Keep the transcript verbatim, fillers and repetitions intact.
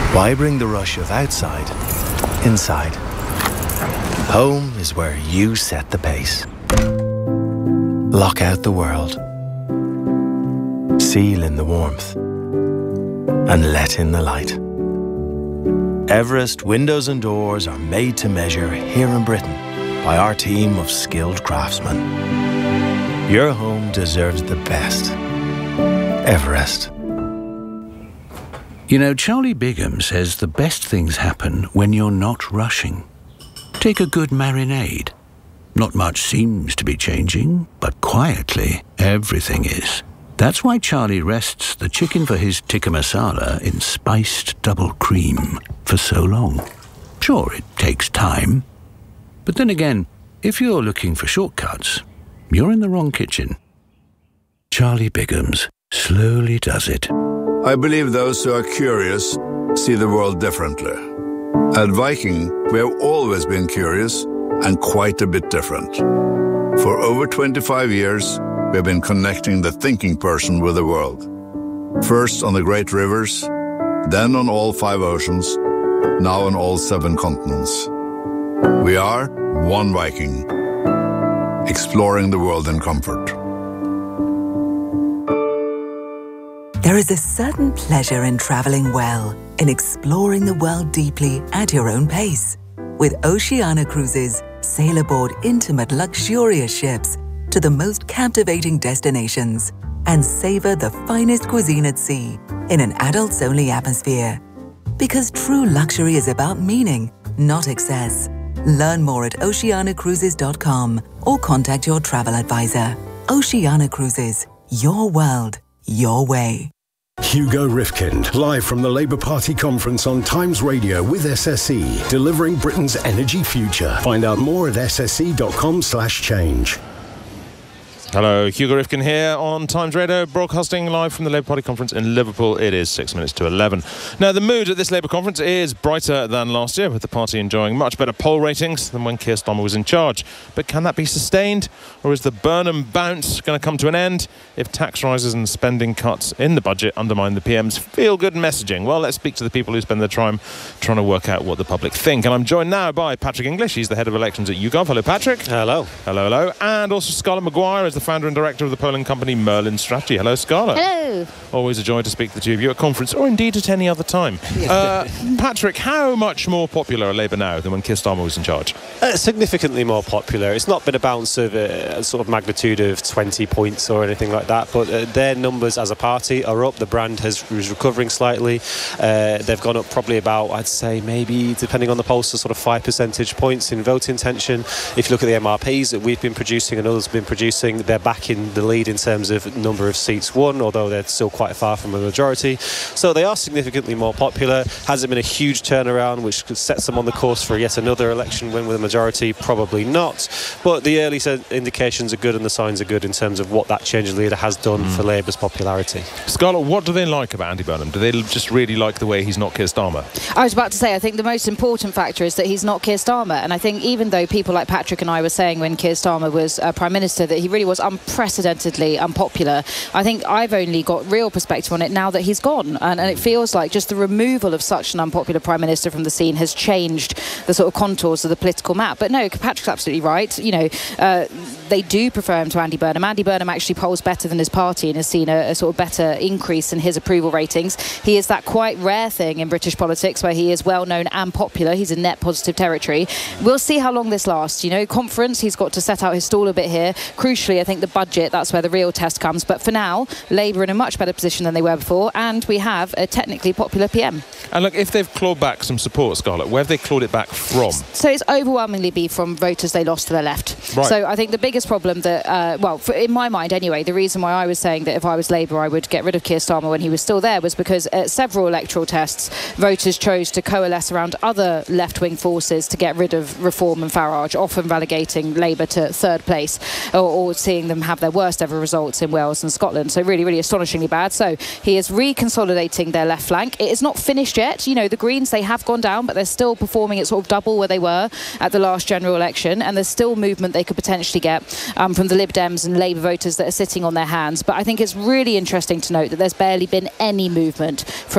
Why bring the rush of outside inside? Home is where you set the pace. Lock out the world. Seal in the warmth. And let in the light. Everest windows and doors are made to measure here in Britain by our team of skilled craftsmen. Your home deserves the best. Everest. You know, Charlie Bigham says the best things happen when you're not rushing. Take a good marinade. Not much seems to be changing, but quietly, everything is. That's why Charlie rests the chicken for his tikka masala in spiced double cream for so long. Sure, it takes time. But then again, if you're looking for shortcuts, you're in the wrong kitchen. Charlie Bigham's slowly does it. I believe those who are curious see the world differently. At Viking, we have always been curious and quite a bit different. For over twenty-five years, we have been connecting the thinking person with the world. First on the great rivers, then on all five oceans, now on all seven continents. We are one Viking, exploring the world in comfort. There is a certain pleasure in traveling well, in exploring the world deeply at your own pace. With Oceania Cruises, sail aboard intimate, luxurious ships to the most captivating destinations and savor the finest cuisine at sea in an adults-only atmosphere. Because true luxury is about meaning, not excess. Learn more at oceania cruises dot com or contact your travel advisor. Oceania Cruises, your world, your way. Hugo Rifkind, live from the Labour Party conference on Times Radio with S S E, delivering Britain's energy future. Find out more at s s e dot com slash change. Hello, Hugo Rifkin here on Times Radio, broadcasting live from the Labour Party conference in Liverpool. It is six minutes to eleven. Now, the mood at this Labour conference is brighter than last year, with the party enjoying much better poll ratings than when Keir Starmer was in charge. But can that be sustained, or is the Burnham bounce going to come to an end if tax rises and spending cuts in the budget undermine the P M's feel-good messaging? Well, let's speak to the people who spend their time trying to work out what the public think. And I'm joined now by Patrick English. He's the head of elections at YouGov. Hello, Patrick. Hello. Hello, hello. And also Scarlett Maguire is the founder and director of the polling company Merlin Strategy. Hello, Scarlett. Hello. Always a joy to speak to the two of you at conference, or indeed at any other time. uh, Patrick, how much more popular are Labour now than when Keir Starmer was in charge? Uh, significantly more popular. It's not been a bounce of a, a sort of magnitude of twenty points or anything like that, but uh, their numbers as a party are up. The brand has, is recovering slightly. Uh, they've gone up probably about, I'd say, maybe, depending on the pollster, sort of five percentage points in vote intention. If you look at the M R Ps that we've been producing and others have been producing, they're back in the lead in terms of number of seats won, although they're still quite far from a majority. So they are significantly more popular. Has it been a huge turnaround which sets them on the course for yet another election win with a majority? Probably not. But the early indications are good and the signs are good in terms of what that change of leader has done mm. for Labour's popularity. Scarlett, what do they like about Andy Burnham? Do they just really like the way he's not Keir Starmer? I was about to say, I think the most important factor is that he's not Keir Starmer. And I think even though people like Patrick and I were saying when Keir Starmer was uh, Prime Minister that he really was unprecedentedly unpopular, I think I've only got real perspective on it now that he's gone. And, and it feels like just the removal of such an unpopular Prime Minister from the scene has changed the sort of contours of the political map. But no, Patrick's absolutely right. You know, uh, they do prefer him to Andy Burnham. Andy Burnham actually polls better than his party and has seen a, a sort of better increase in his approval ratings. He is that quite rare thing in British politics where he is well known and popular. He's in net positive territory. We'll see how long this lasts. You know, conference, he's got to set out his stall a bit here. Crucially, I think the budget, that's where the real test comes. But for now, Labour in a much better position than they were before, and we have a technically popular P M. And look, if they've clawed back some support, Scarlett, where have they clawed it back from? So it's overwhelmingly be from voters they lost to the left. Right. So I think the biggest problem that, uh, well, for, in my mind anyway, the reason why I was saying that if I was Labour I would get rid of Keir Starmer when he was still there was because at several electoral tests, voters chose to coalesce around other left-wing forces to get rid of Reform and Farage, often relegating Labour to third place, or, or seeing them have their worst ever results in Wales and Scotland. So really, really astonishingly bad. So he is reconsolidating their left flank. It is not finished yet. You know, the Greens, they have gone down, but they're still performing at sort of double where they were at the last general election, and there's still movement they could potentially get um, from the Lib Dems and Labour voters that are sitting on their hands. But I think it's really interesting to note that there's barely been any movement from